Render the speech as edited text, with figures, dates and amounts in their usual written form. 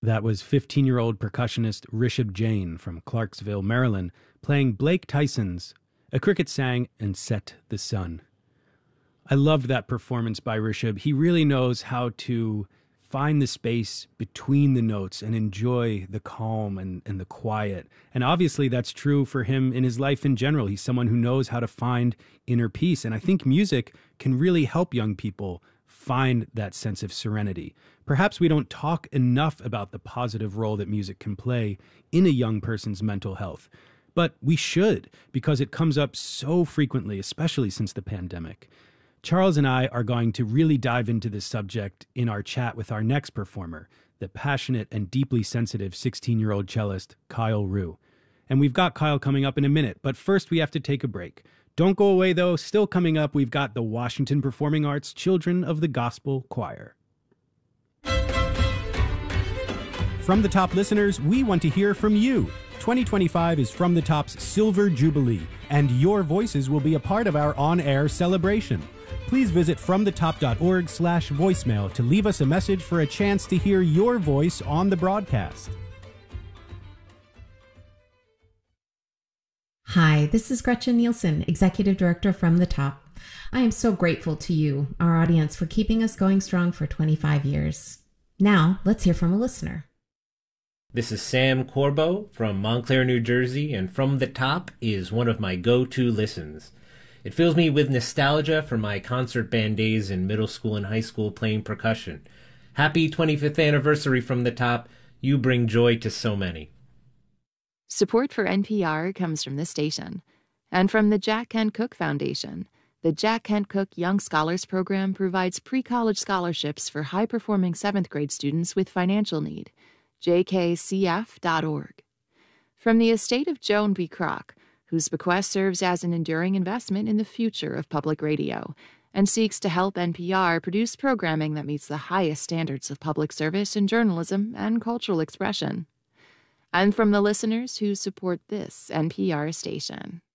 That was 15-year-old percussionist Rishabh Jain from Clarksville, Maryland, playing Blake Tyson's A Cricket Sang and Set the Sun. I loved that performance by Rishabh. He really knows how to find the space between the notes and enjoy the calm and the quiet. And obviously that's true for him in his life in general. He's someone who knows how to find inner peace. And I think music can really help young people find that sense of serenity. Perhaps we don't talk enough about the positive role that music can play in a young person's mental health. But we should, because it comes up so frequently, especially since the pandemic. Charles and I are going to really dive into this subject in our chat with our next performer, the passionate and deeply sensitive 16-year-old cellist, Kyle Rue. And we've got Kyle coming up in a minute, but first we have to take a break. Don't go away, though. Still coming up, we've got the Washington Performing Arts Children of the Gospel Choir. From the Top listeners, we want to hear from you. 2025 is From the Top's Silver Jubilee, and your voices will be a part of our on-air celebration. Please visit fromthetop.org/voicemail to leave us a message for a chance to hear your voice on the broadcast. Hi, this is Gretchen Nielsen, Executive Director From the Top. I am so grateful to you, our audience, for keeping us going strong for 25 years. Now, let's hear from a listener. This is Sam Corbo from Montclair, New Jersey, and From the Top is one of my go-to listens. It fills me with nostalgia for my concert band days in middle school and high school playing percussion. Happy 25th anniversary, From the Top. You bring joy to so many. Support for NPR comes from this station and from the Jack Kent Cooke Foundation. The Jack Kent Cooke Young Scholars Program provides pre-college scholarships for high-performing 7th grade students with financial need. jkcf.org. From the estate of Joan B. Kroc, whose bequest serves as an enduring investment in the future of public radio and seeks to help NPR produce programming that meets the highest standards of public service in journalism and cultural expression. And from the listeners who support this NPR station.